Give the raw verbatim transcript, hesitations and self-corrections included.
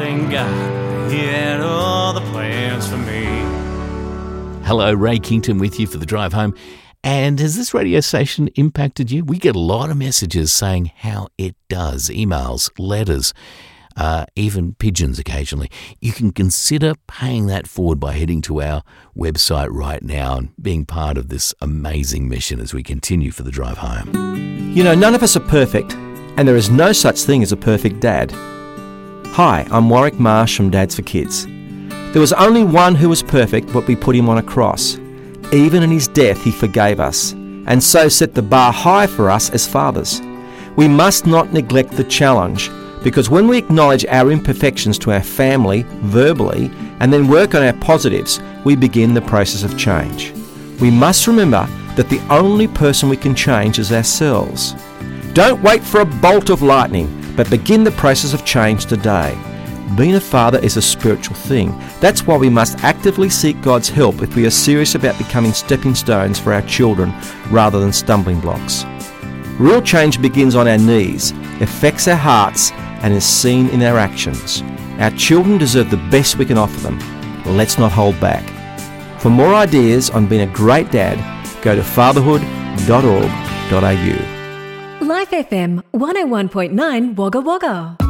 thank God He had all the plans for me. Hello, Ray Kington with you for the drive home. And has this radio station impacted you? We get a lot of messages saying how it does. Emails, letters, uh, even pigeons occasionally. You can consider paying that forward by heading to our website right now and being part of this amazing mission as we continue for the drive home. You know, none of us are perfect, and there is no such thing as a perfect dad. Hi, I'm Warwick Marsh from Dads for Kids. There was only one who was perfect, but we put him on a cross. Even in his death, he forgave us, and so set the bar high for us as fathers. We must not neglect the challenge, because when we acknowledge our imperfections to our family verbally and then work on our positives, we begin the process of change. We must remember that the only person we can change is ourselves. Don't wait for a bolt of lightning, but begin the process of change today. Being a father is a spiritual thing. That's why we must actively seek God's help if we are serious about becoming stepping stones for our children rather than stumbling blocks. Real change begins on our knees, affects our hearts, and is seen in our actions. Our children deserve the best we can offer them. Let's not hold back. For more ideas on being a great dad, go to fatherhood dot org dot a u. Life F M one oh one point nine Wagga Wagga.